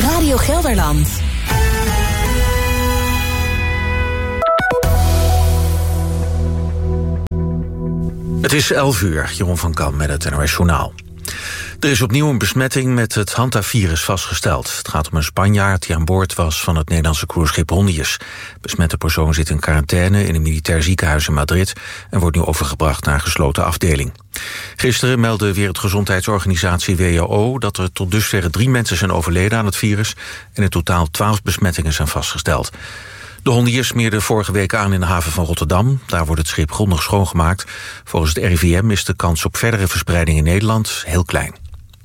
Radio Gelderland. Het is 11:00, Jeroen van Kam met het NOS Journaal. Er is opnieuw een besmetting met het hantavirus vastgesteld. Het gaat om een Spanjaard die aan boord was van het Nederlandse cruiseschip Hondius. Besmette persoon zit in quarantaine in een militair ziekenhuis in Madrid en wordt nu overgebracht naar een gesloten afdeling. Gisteren meldde Wereldgezondheidsorganisatie WHO dat er tot dusver 3 mensen zijn overleden aan het virus en in totaal 12 besmettingen zijn vastgesteld. De Hondius smeerde vorige week aan in de haven van Rotterdam. Daar wordt het schip grondig schoongemaakt. Volgens het RIVM is de kans op verdere verspreiding in Nederland heel klein.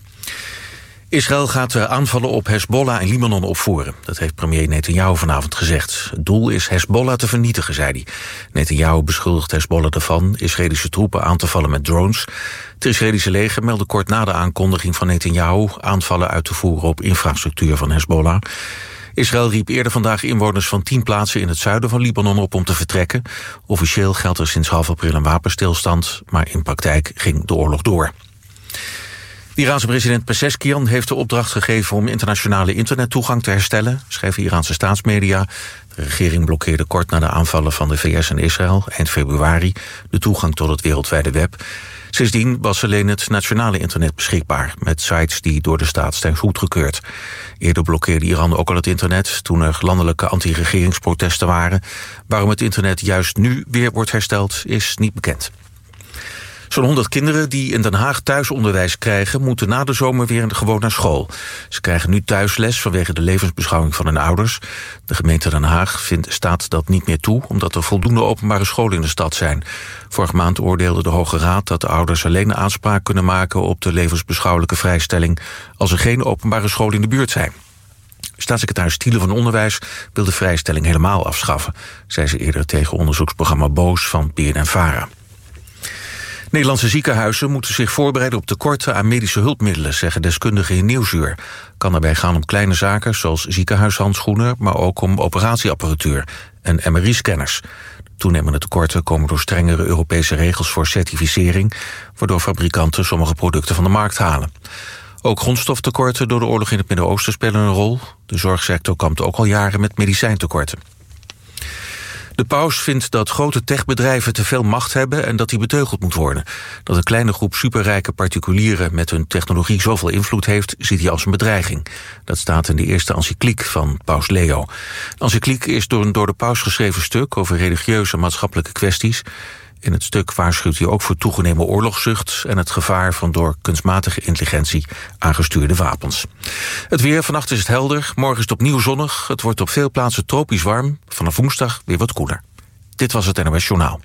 Israël gaat de aanvallen op Hezbollah in Libanon opvoeren. Dat heeft premier Netanyahu vanavond gezegd. Het doel is Hezbollah te vernietigen, zei hij. Netanyahu beschuldigt Hezbollah ervan Israëlische troepen aan te vallen met drones. Het Israëlische leger meldde kort na de aankondiging van Netanyahu aanvallen uit te voeren op infrastructuur van Hezbollah. Israël riep eerder vandaag inwoners van 10 plaatsen in het zuiden van Libanon op om te vertrekken. Officieel geldt er sinds half april een wapenstilstand, maar in praktijk ging de oorlog door. De Iraanse president Pezeshkian heeft de opdracht gegeven om internationale internettoegang te herstellen, schrijven Iraanse staatsmedia. De regering blokkeerde kort na de aanvallen van de VS en Israël eind februari de toegang tot het wereldwijde web. Sindsdien was alleen het nationale internet beschikbaar, met sites die door de staat zijn goedgekeurd. Eerder blokkeerde Iran ook al het internet toen er landelijke anti-regeringsprotesten waren. Waarom het internet juist nu weer wordt hersteld is niet bekend. Zo'n 100 kinderen die in Den Haag thuisonderwijs krijgen, moeten na de zomer weer gewoon naar school. Ze krijgen nu thuisles vanwege de levensbeschouwing van hun ouders. De gemeente Den Haag staat dat niet meer toe, omdat er voldoende openbare scholen in de stad zijn. Vorige maand oordeelde de Hoge Raad dat de ouders alleen aanspraak kunnen maken op de levensbeschouwelijke vrijstelling als er geen openbare scholen in de buurt zijn. Staatssecretaris Thiele van Onderwijs wil de vrijstelling helemaal afschaffen, zei ze eerder tegen onderzoeksprogramma BOOS van BNNVARA. Nederlandse ziekenhuizen moeten zich voorbereiden op tekorten aan medische hulpmiddelen, zeggen deskundigen in Nieuwsuur. Kan daarbij gaan om kleine zaken zoals ziekenhuishandschoenen, maar ook om operatieapparatuur en MRI-scanners. Toenemende tekorten komen door strengere Europese regels voor certificering, waardoor fabrikanten sommige producten van de markt halen. Ook grondstoftekorten door de oorlog in het Midden-Oosten spelen een rol. De zorgsector kampt ook al jaren met medicijntekorten. De paus vindt dat grote techbedrijven te veel macht hebben en dat die beteugeld moet worden. Dat een kleine groep superrijke particulieren met hun technologie zoveel invloed heeft, ziet hij als een bedreiging. Dat staat in de eerste encycliek van paus Leo. De encycliek is door de paus geschreven stuk over religieuze en maatschappelijke kwesties. In het stuk waarschuwt hij ook voor toegenomen oorlogszucht en het gevaar van door kunstmatige intelligentie aangestuurde wapens. Het weer, vannacht is het helder, morgen is het opnieuw zonnig. Het wordt op veel plaatsen tropisch warm, vanaf woensdag weer wat koeler. Dit was het NOS Journaal.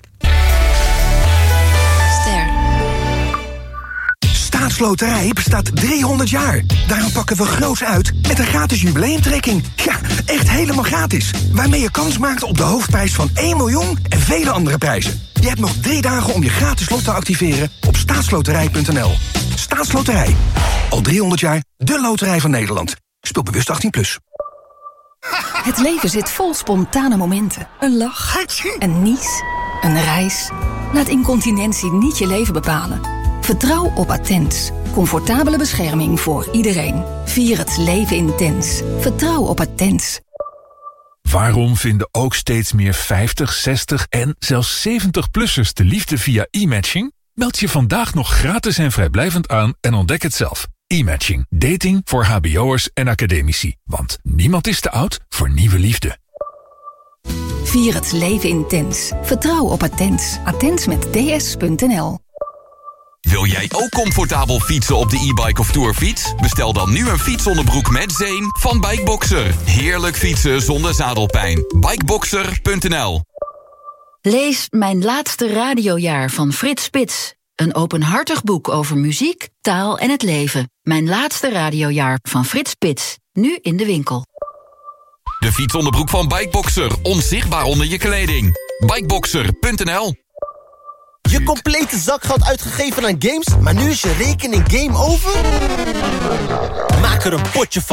Staatsloterij bestaat 300 jaar. Daarom pakken we groots uit met een gratis jubileumtrekking. Ja, echt helemaal gratis. Waarmee je kans maakt op de hoofdprijs van 1 miljoen en vele andere prijzen. Je hebt nog 3 dagen om je gratis lot te activeren op staatsloterij.nl. Staatsloterij. Al 300 jaar de loterij van Nederland. Speel bewust 18+. Het leven zit vol spontane momenten. Een lach, een nies, een reis. Laat incontinentie niet je leven bepalen. Vertrouw op Attens. Comfortabele bescherming voor iedereen. Vier het leven intens. Vertrouw op Attens. Waarom vinden ook steeds meer 50, 60 en zelfs 70-plussers de liefde via e-matching? Meld je vandaag nog gratis en vrijblijvend aan en ontdek het zelf. E-matching. Dating voor hbo'ers en academici. Want niemand is te oud voor nieuwe liefde. Vier het leven intens. Vertrouw op Attens. Attens met ds.nl. Wil jij ook comfortabel fietsen op de e-bike of tourfiets? Bestel dan nu een fietsonderbroek met zeem van Bikeboxer. Heerlijk fietsen zonder zadelpijn. Bikeboxer.nl. Lees Mijn laatste radiojaar van Frits Spits. Een openhartig boek over muziek, taal en het leven. Mijn laatste radiojaar van Frits Spits. Nu in de winkel. De fietsonderbroek van Bikeboxer. Onzichtbaar onder je kleding. Bikeboxer.nl. Je complete zakgeld uitgegeven aan games, maar nu is je rekening game over? Maak er een potje van.